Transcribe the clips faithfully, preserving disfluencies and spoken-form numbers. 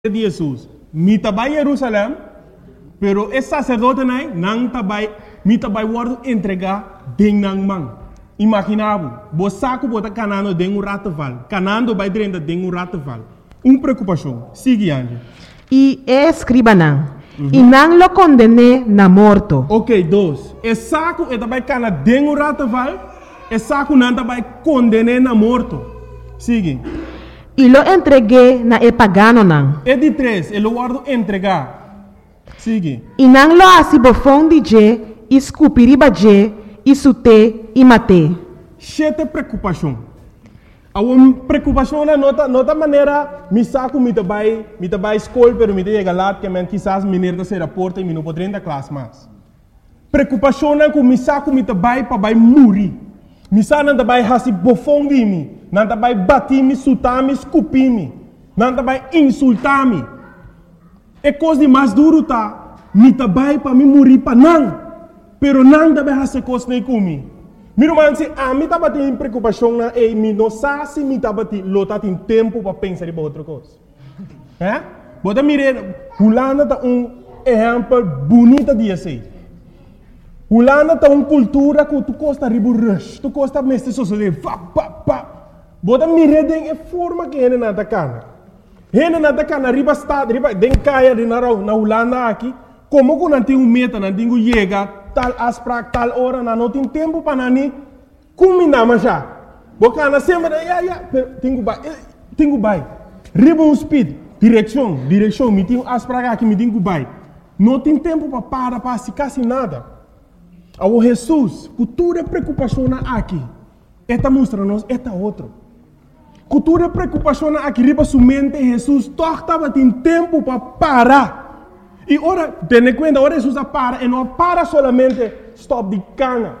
de Jesus. Mita vai Jerusalém, pero o sacerdote não tabai, mita vai word entregar den nang man. Imaginava, bo saco bota canando den um rataval, canando vai drenda den um rataval. Um preocupação. Sigue ande. E escriba não. Uhum. E não lo condene na morto. Ok, dois. E saco e tabai cana den um rataval, e saco não tabai condene na morto. Sigue. E lo entreguei na e pagano não. E de três, ele guardo entregar. Sigue. E não lo asibofon de je, escupiriba je, isute e mate. Chete preocupação. A uma preocupação na nota, nota maneira, me saco me tabai, me tabai escola, pero me chega lá que men quizás minerda se raporta e me não pode entrar classe mais. Preocupação na que me saco me tabai para vai morrer. Me saco não tabai hasi bofon de mim. Não vai bater-me, sutar-me, escupir-me. Não vai insultar-me. É coisa de mais duro, tá? Me vai para me morrer para não. Pero não vai fazer coisa nem comigo. Meu irmão, se a mim estava tendo preocupação, e me não sabe se me estava tendo tempo para pensar em outra coisa. É? Bota mirar, Holanda é um exemplo bonito de assim. Holanda é uma cultura que tu gosta de rush, tu gosta de mestre sociedade, pá, pá, pá. Bota mireden e forma que ele nada cana. Ele nada cana riba estado, riba den caia de na na Holanda aqui. Como que não tem um meta, não tem um chega tal asprak tal hora, não tem tempo para nani. Como não mas já. Boca na sempre ya ya, tenho vai, tenho vai. Riba um speed, direção, direção, me tem asprak aqui, me tenho vai. Não tem tempo para parar para se quase nada. Ao Jesus, cultura preocupação aqui. Esta mostra-nos, esta outro. Cultura preocupação aqui riba sua mente, Jesus estava tendo tempo para parar. E ora, tenha conta, ora Jesus para, e não para solamente stop de cana.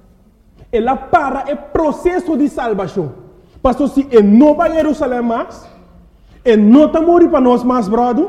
Ela para é processo de salvação. Pastor, se ele não vai a Jerusalém mais, ele não está morrendo para nós mais, brother,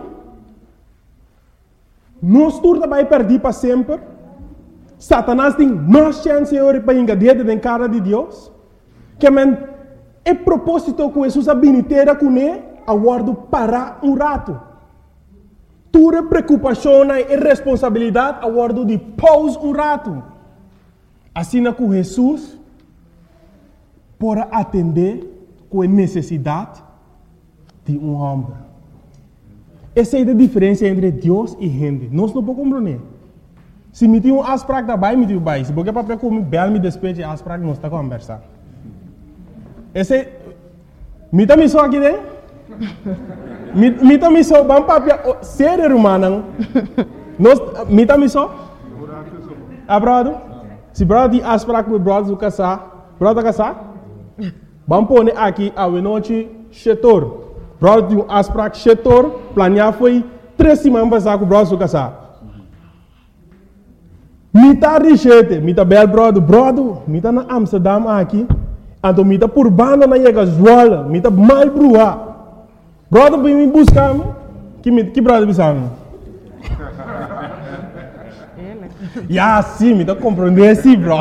nós turma vai perder para sempre. Satanás tem mais chance para engadir na cara de Deus. Que men é propósito com Jesus abiniteira com ele, aguardo parar um rato. Tua preocupação e responsabilidade aguardo de pause um rato. Assim com Jesus para atender com a necessidade de um homem. Essa é a diferença entre Deus e gente. Nós não podemos compreender. Se me tem um asprak da bai, me tem um bai. Se porque para comer bel me despeje asprak, nós está conversando. Esse, me também só aqui dentro? Me também só, vamos para ser humano. Nós, me também só? Ah, brother? Se brother de asprak com brother do casar, brother casar? Vamos pôr aqui a noite chetor. Brother de asprak chetor, planear foi três semanas passar com brother do casar. Me tá de jeito, me tá bel brother, brother, me tá na Amsterdam aqui. Então, me tá por banda na chega zoala, me tá mal brua. Brother, vem me buscar, que me que brother bisamo. Ya, sim, me tá compreender sim, bro.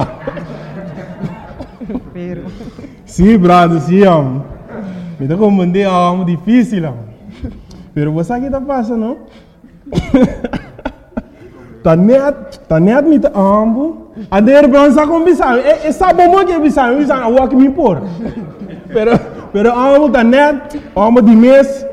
Sim, brother, sim, am. Me tá compreender, é difícil, am. Pero você aqui tá passando, não? Tá net, tá net me tá ambo. A der branca com bisão, é sabe como que bisão, bisão, o que me por. Pero, pero ambo tá net, ambo de mês.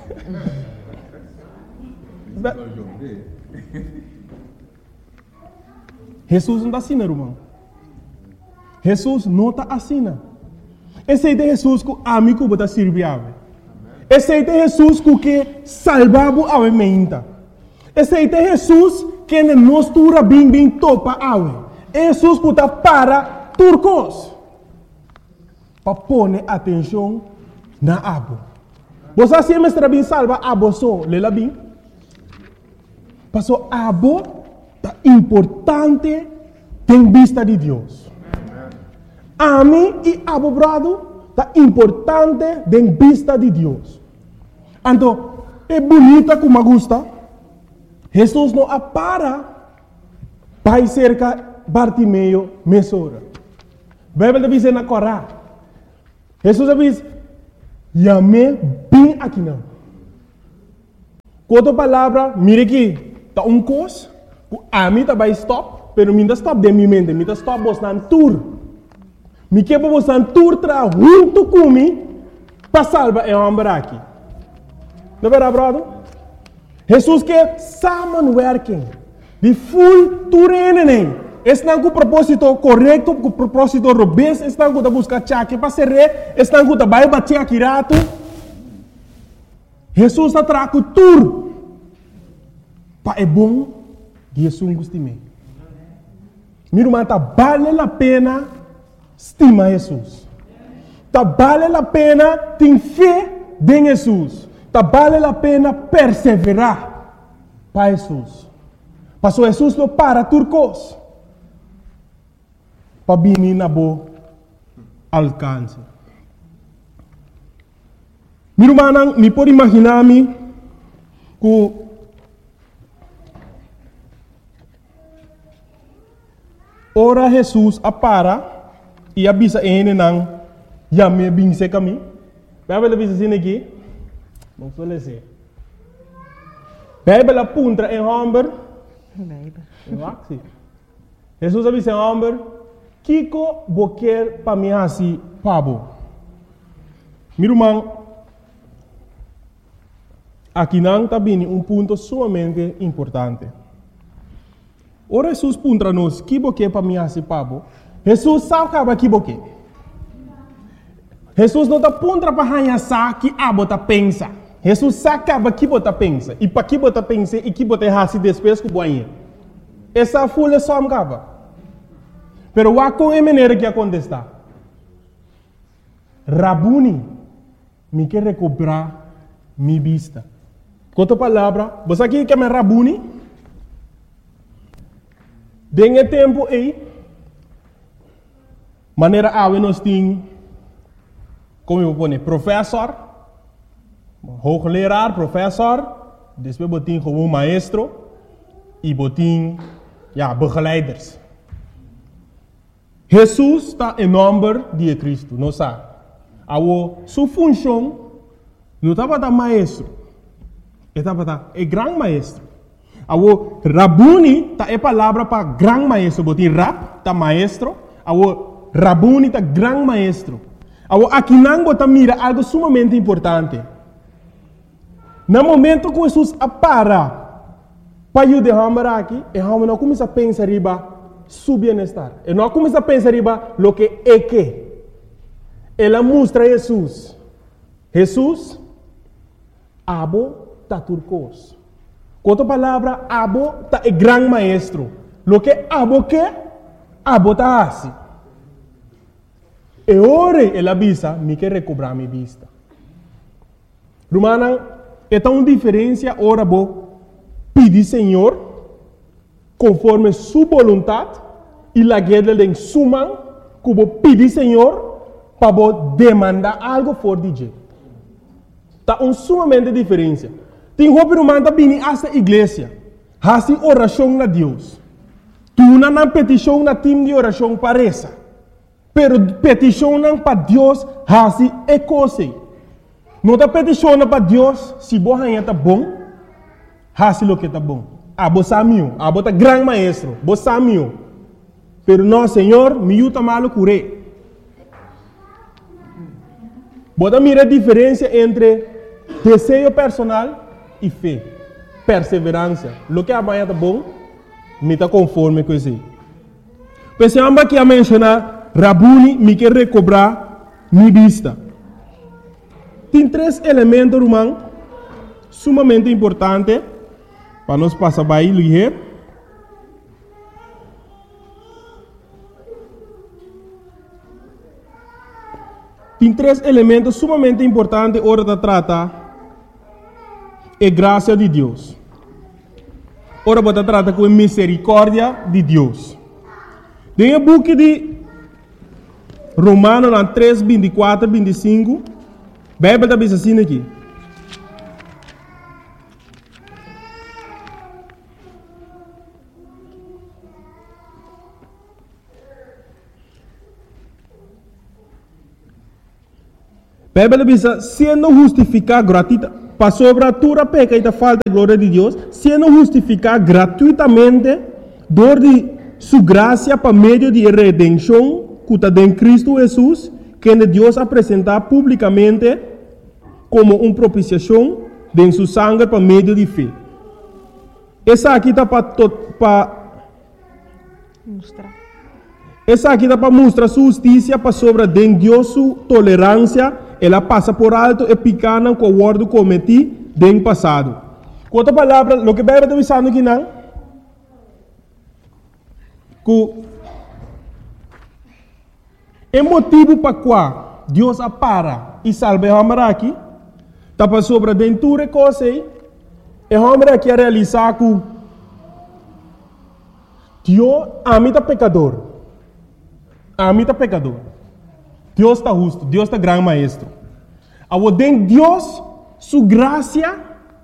Jesus não está assim, irmão. Jesus não está assim. Esse é Jesus que amigo bota servir. Esse é Jesus que salvava a mente. Esse é Jesus que nos tura bem bem topa awe. Jesus que está para turcos. Para pôr atenção na abo. Você se mestra bem salva abo só, lela bem. Passou abo é importante em vista de Deus. A mim e abo brado é importante em vista de Deus. Então, é bonita como gosta. Jesus não para para cerca Bartimeu mesora. Bíblia diz na Corá. Jesus diz, "Yame bem aqui não." outra palavra, mire aqui, tá um coisa, a mim tá vai stop, pero mim tá stop de minha mente, mim tá stop bostan tour. Me quebra bostan tour tra junto comigo para salvar o homem aqui. Não é verdade, brother? Jesus quer samenwerking. De full toerening. Estão com o propósito correto, com o propósito robusto, estão com a buscar chaque para ser rei, estão com a vai bater aqui rato. Jesus está trazendo tudo. Para é bom, Jesus gosta de mim. Meu irmão, tá vale a pena estimar Jesus. Tá vale a pena ter fé em Jesus. Tá vale a pena perseverar para Jesus. Pastor Jesus não para turcos. Para vir na boa alcance. Meu irmão, me pode imaginar-me que ora Jesus apara e avisa ele não já me vinse caminho. Vai ver avisa assim aqui. Não suele ser. Vai ver a punta em homem. Jesus avisa em homem. Kiko boquer para mim assim pabo. Meu irmão, aqui não está vindo um ponto sumamente importante. Ora Jesus punta nos que boquer para mim assim pabo. Jesus sabe que boquer. Jesus não está punta para hanhar que abo tá pensa. Jesus sabe que bota pensa e para que bota pensa e que bota assim depois que boinha. Essa folha só me acaba. Pero há com a maneira que acontece. Rabuni, me quer recuperar minha vista. Com outra palavra, você aqui que é Rabuni? Dengue tempo aí, maneira a nós tem, como eu vou dizer, professor, hoogleraar, professor, depois botin como maestro e botin, ja, begeleiders. Jesus está em nome de Cristo, não sabe? A sua função não estava da maestro, estava da é grande maestro. A Rabuni está é palavra para grande maestro, botin rab tá maestro, a Rabuni está grande maestro. A aqui não está mira algo sumamente importante. No momento que Jesus apara para ajudar a aqui, e a não começa a pensar riba su bienestar. E não começa a pensar riba lo que é que. Ela mostra Jesus. Jesus, abo ta turcos. Com outra palavra, abo ta é grande maestro. Lo que abo que, abo ta assim. E ora ela avisa, me quer recobrar minha vista. Romana, é uma diferença, ora, vou pedir Senhor, conforme sua vontade, e a guerra de sua mão, que vou pedir Senhor, para demandar algo for de jeito. Está uma sumamente diferença. Tem roupa romana que vem a igreja, faz oração a Deus. Tu não na petição na time de oração para essa. Pero petição para Deus, faz é coisa. Não está peticionando para Deus se você está bom, faz o que está bom. Ah, você é meu, ah, você é grande maestro, você é meu. Pero não, Senhor, me ajuda mal a curar. Você mira a diferença entre desejo personal e fé, perseverança. O que amanhã está bom, me está conforme com isso. Pensamos que a mencionar, Rabuni me quer recobrar minha vista. Tem três elementos, irmão, sumamente importantes para nós passar para ele. Tem três elementos sumamente importantes hora de tratar a graça de Deus. Ora, você trata com a misericórdia de Deus. Tem o book de Romanos três, vinte e quatro, vinte e cinco. A Bíblia está dizendo assim aqui. A Bíblia diz, sendo justificado gratuita, para sobre a tua peca e a falta de glória de Deus, sendo justificado gratuitamente, por de sua graça para meio de redenção, que está em Cristo Jesus, que Deus apresentar publicamente como uma propiciação de sua sangue para meio de fé. Essa aqui está para mostrar. Essa aqui está para mostrar sua justiça para sobre de Deus sua tolerância. Ela passa por alto e picana com o guardo cometido no passado. Com outra palavra, o que vai estar avisando aqui não? Que o motivo para qual Deus apara e salva o homem aqui, está para sobre dentro de coisa aí, o homem aqui a realizar que Deus ama o pecador. Ama o pecador. Deus está justo, Deus está grande maestro. Ao den Deus, sua graça,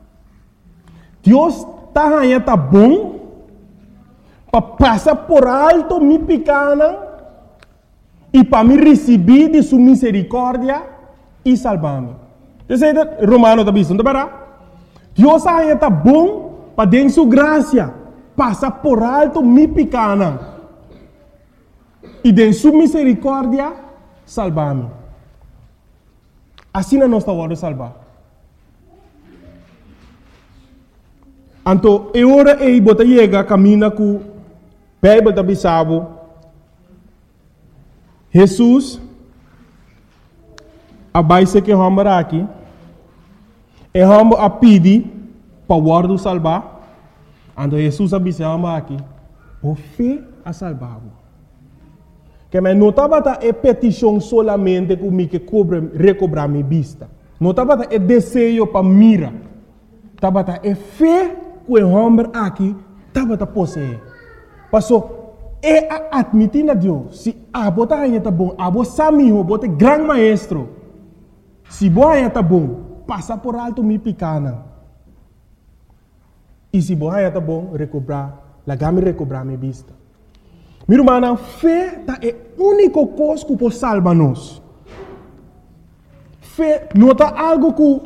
Deus está aí, tá bom, para passar por alto minha pequena e para me receber de sua misericórdia e salvar-me. Você Romano está dizendo, não é? Deus aí tá bom para den sua graça, passar por alto minha pequena e de sua misericórdia salvar-me. Assim não está hora de salvar. Então, é hora de botar chega caminha com a Bíblia da Bissau. Jesus, a base que vamos aqui, é vamos a pedir para o guarda salvar. Então, Jesus a Bissau aqui, por fé a salvar. Que mas não estava a petição solamente comigo que cobre, recobrar minha vista. Não estava a desejo para mira. Estava a fé que o homem aqui estava a possuir. Passou, é a admitir a Deus. Se a bota aí está bom, a bota sabe o bota grande maestro. Se boa aí está bom, passa por alto minha pequena. E se boa aí está bom, recobrar, lagame recobrar minha vista. Meu irmão, fé é a única coisa que pode salvar-nos. Fé não é algo que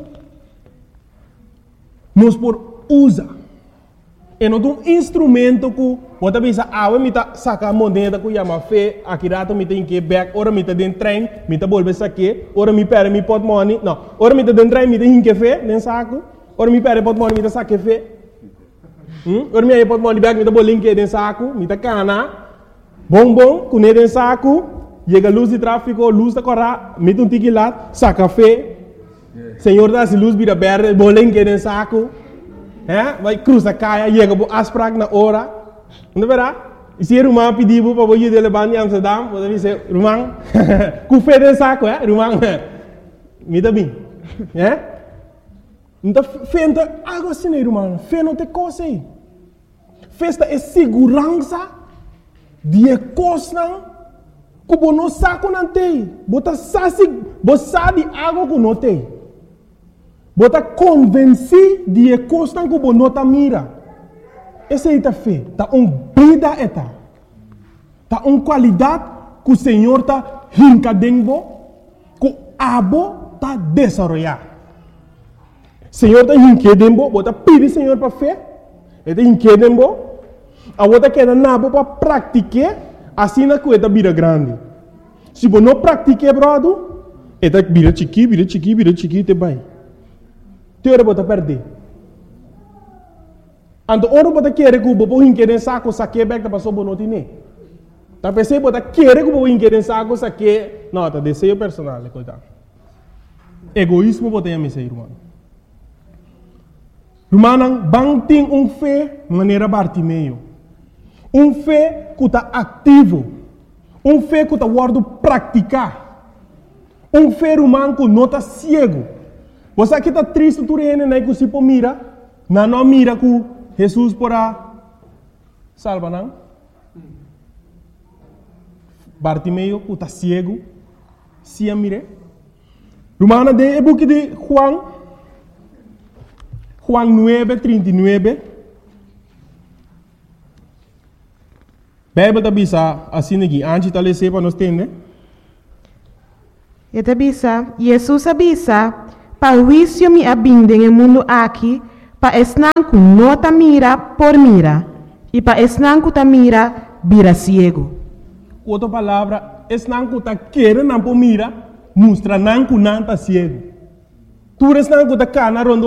nós podemos usar. É não um instrumento que pode pensar, ah, eu me sacar a moneda que chama fé, aqui rato me tem que back, ora me está dentro do trem, me está volver saque, ora me perde, me pode money, não, ora me está dentro do trem, me tem que fé, dentro saco, ora me perde, pode money, me está saque fé, hum? Ora me pode money back, me está bolinho dentro saco, me está cana. Bom, bom, com ele em saco, chega a luz de tráfego, luz da corra, mete um tique lá, saca café. Senhor dá se luz vira verde, bolinho que em saco. É? Vai cruza caia, chega a asprag na hora. Não verá? E se o irmão pediu para você levar em Amsterdam, você dizer, irmão, com fé em saco, é? Irmão, me dá bem. É? Então, fé não é algo assim, irmão. Fé não tem coisa aí. Festa é segurança. Die coisa que você não sabe não tem. Você sabe algo que não tem. Você convence de coisa que você não mira. Essa é a fé. Está uma vida. Está uma qualidade que o Senhor está rincadendo, que o abo está desenvolvendo. O Senhor está rincadendo, você pede o Senhor para fé. Ele está rincadendo. A outra que é nabo para praticar, assim na coisa vira grande. Se você não praticar, brother, é da vira chiqui, vira chiqui, vira chiqui, te vai. Te ora você perder. Então, ora você quer que você quer saco saque back para sua bonotine. Tá pensando você quer que você quer saco saque, não, tá desejo personal, coisa. Egoísmo você tem a missa, irmão. Irmão, bang tem um fé maneira Bartimeu. Um fé que está ativo. Um fé que está guardado praticar. Um fé humano que não está cego. Você aqui está triste, tu reina, né? Que se pode mira. Não, não mira que Jesus porá salva, não? Bartimeu que está cego. Se a mire. Romana de book de Juan. Juan nueve, trinta e nove. Bíblia da bisa assim aqui, antes de ler para nós entender. E da bisa, Jesus avisa pa juicio mi abinde en el mundo aquí, pa esnanku no ta mira por mira, y pa esnanku ta mira vira ciego. Outra palavra, es nanku ta quiere nampo mira, mustra nanku nanta ciego. Tu res nanku ta cana rondo